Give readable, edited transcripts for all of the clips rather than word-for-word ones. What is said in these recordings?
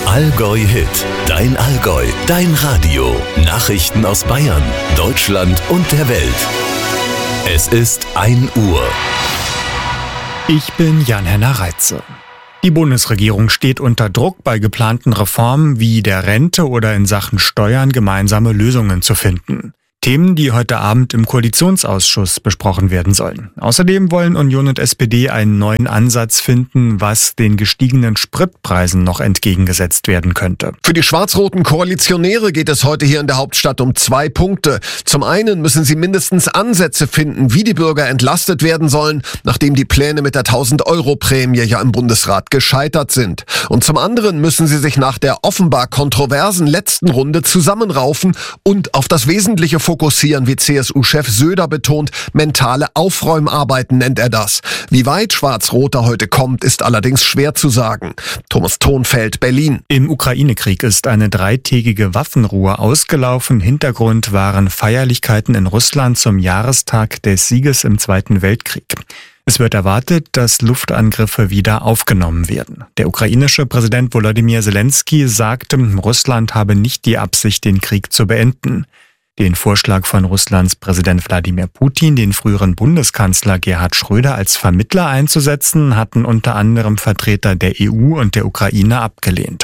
Allgäu Hit, dein Allgäu, dein Radio. Nachrichten aus Bayern, Deutschland und der Welt. Es ist 1 Uhr. Ich bin Jan-Henner Reitze. Die Bundesregierung steht unter Druck, bei geplanten Reformen wie der Rente oder in Sachen Steuern gemeinsame Lösungen zu finden. Themen, die heute Abend im Koalitionsausschuss besprochen werden sollen. Außerdem wollen Union und SPD einen neuen Ansatz finden, was den gestiegenen Spritpreisen noch entgegengesetzt werden könnte. Für die schwarz-roten Koalitionäre geht es heute hier in der Hauptstadt um 2 Punkte. Zum einen müssen sie mindestens Ansätze finden, wie die Bürger entlastet werden sollen, nachdem die Pläne mit der 1000-Euro-Prämie ja im Bundesrat gescheitert sind. Und zum anderen müssen sie sich nach der offenbar kontroversen letzten Runde zusammenraufen und auf das Wesentliche fokussieren, wie CSU-Chef Söder betont. Mentale Aufräumarbeiten nennt er das. Wie weit Schwarz-Roter heute kommt, ist allerdings schwer zu sagen. Thomas Thonfeld, Berlin. Im Ukraine-Krieg ist eine 3-tägige Waffenruhe ausgelaufen. Hintergrund waren Feierlichkeiten in Russland zum Jahrestag des Sieges im Zweiten Weltkrieg. Es wird erwartet, dass Luftangriffe wieder aufgenommen werden. Der ukrainische Präsident Volodymyr Zelensky sagte, Russland habe nicht die Absicht, den Krieg zu beenden. Den Vorschlag von Russlands Präsident Wladimir Putin, den früheren Bundeskanzler Gerhard Schröder als Vermittler einzusetzen, hatten unter anderem Vertreter der EU und der Ukraine abgelehnt.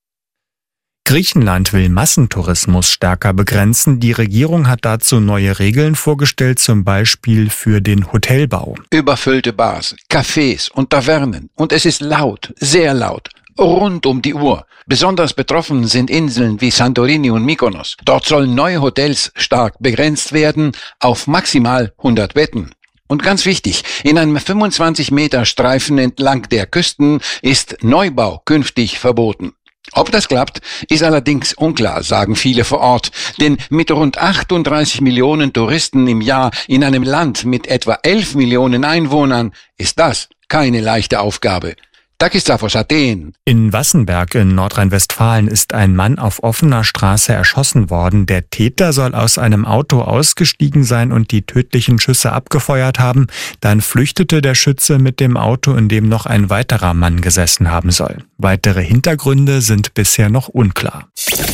Griechenland will Massentourismus stärker begrenzen. Die Regierung hat dazu neue Regeln vorgestellt, zum Beispiel für den Hotelbau. Überfüllte Bars, Cafés und Tavernen. Und es ist laut, sehr laut. Rund um die Uhr. Besonders betroffen sind Inseln wie Santorini und Mykonos. Dort sollen neue Hotels stark begrenzt werden auf maximal 100 Betten. Und ganz wichtig, in einem 25-Meter-Streifen entlang der Küsten ist Neubau künftig verboten. Ob das klappt, ist allerdings unklar, sagen viele vor Ort. Denn mit rund 38 Millionen Touristen im Jahr in einem Land mit etwa 11 Millionen Einwohnern ist das keine leichte Aufgabe. Takis Athen. In Wassenberg in Nordrhein-Westfalen ist ein Mann auf offener Straße erschossen worden. Der Täter soll aus einem Auto ausgestiegen sein und die tödlichen Schüsse abgefeuert haben. Dann flüchtete der Schütze mit dem Auto, in dem noch ein weiterer Mann gesessen haben soll. Weitere Hintergründe sind bisher noch unklar.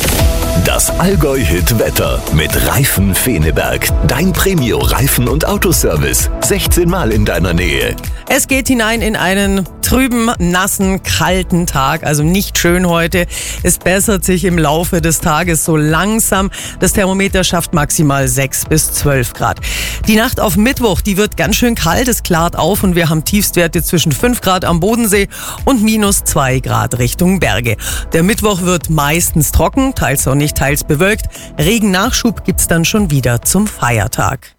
Das Allgäu-Hit-Wetter mit Reifen Feneberg. Dein Premio-Reifen- und Autoservice. 16 Mal in deiner Nähe. Es geht hinein in einen trüben, nassen, kalten Tag. Also nicht schön heute. Es bessert sich im Laufe des Tages so langsam. Das Thermometer schafft maximal 6 bis 12 Grad. Die Nacht auf Mittwoch, die wird ganz schön kalt. Es klart auf und wir haben Tiefstwerte zwischen 5 Grad am Bodensee und minus 2 Grad Richtung Berge. Der Mittwoch wird meistens trocken, teils sonnig, teils bewölkt. Regennachschub gibt's dann schon wieder zum Feiertag.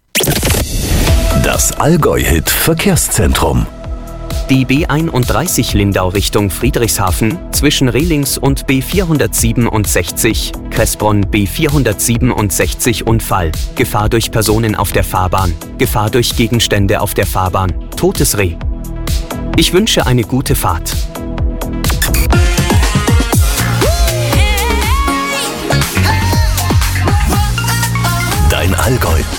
Das Allgäu-Hit Verkehrszentrum. Die B31 Lindau Richtung Friedrichshafen zwischen Rehlings und B467, Kressbronn B467 Unfall. Gefahr durch Personen auf der Fahrbahn. Gefahr durch Gegenstände auf der Fahrbahn. Totes Reh. Ich wünsche eine gute Fahrt. Dein Allgäu,